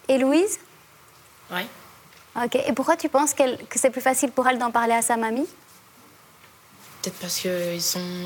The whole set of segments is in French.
Et Louise? Oui. Ok. Et pourquoi tu penses que c'est plus facile pour elle d'en parler à sa mamie? Peut-être parce que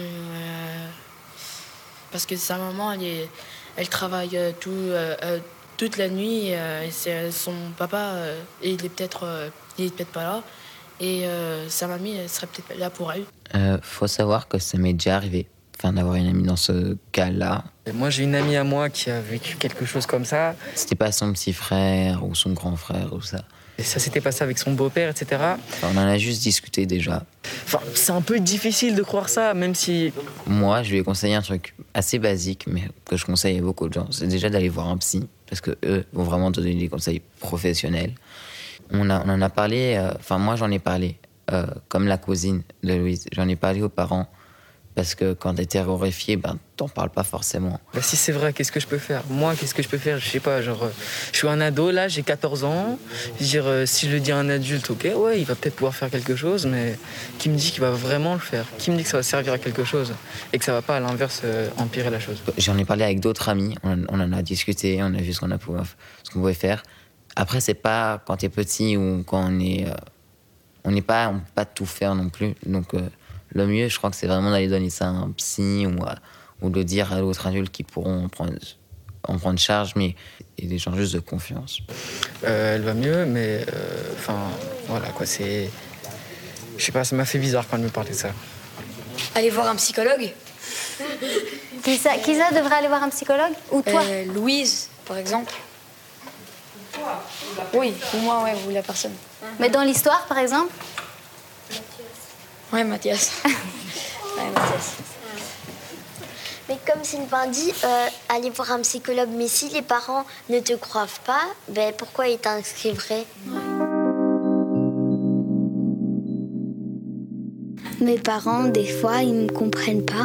parce que sa maman, elle travaille toute la nuit. Et son papa, il est peut-être pas là. Et sa mamie, elle serait peut-être là pour elle. Faut savoir que ça m'est déjà arrivé, d'avoir une amie dans ce cas-là. Moi, j'ai une amie à moi qui a vécu quelque chose comme ça. C'était pas son petit frère ou son grand frère ou ça. Et ça s'était passé avec son beau-père, etc. On en a juste discuté déjà. C'est un peu difficile de croire ça, même si... Moi, je lui ai conseillé un truc assez basique, mais que je conseille à beaucoup de gens. C'est déjà d'aller voir un psy, parce que eux vont vraiment donner des conseils professionnels. On en a parlé, moi j'en ai parlé, comme la cousine de Louise. J'en ai parlé aux parents, parce que quand t'es horrifié, t'en parles pas forcément. Si c'est vrai, qu'est-ce que je peux faire? Moi, qu'est-ce que je peux faire? Je sais pas, je suis un ado, là, j'ai 14 ans. Si je le dis à un adulte, ok, ouais, il va peut-être pouvoir faire quelque chose, mais qui me dit qu'il va vraiment le faire? Qui me dit que ça va servir à quelque chose? Et que ça va pas, à l'inverse, empirer la chose? J'en ai parlé avec d'autres amis, on en a discuté, on a vu ce qu'on pouvait faire. Après, c'est pas quand t'es petit ou quand on peut pas tout faire non plus. Donc, le mieux, je crois que c'est vraiment d'aller donner ça à un psy ou de dire à d'autres adultes qui pourront en prendre charge, mais et des gens juste de confiance. Elle va mieux, mais voilà quoi, c'est... Je sais pas, ça m'a fait bizarre quand elle me parlait de ça. Aller voir un psychologue. Qui ça devrait aller voir un psychologue? Ou toi? Louise, par exemple. Oui, ou moi, ouais, ou la personne. Mais dans l'histoire, par exemple? Ouais, Mathias. Ouais, Mathias. Mais comme Sylvain dit, aller voir un psychologue, mais si les parents ne te croient pas, pourquoi ils t'inscriveraient? Mes parents, des fois, ils me comprennent pas.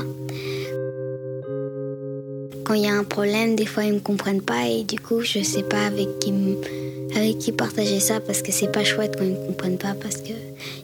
Quand il y a un problème, des fois, ils me comprennent pas et du coup, je sais pas avec qui partager ça parce que c'est pas chouette quand ils me comprennent pas parce que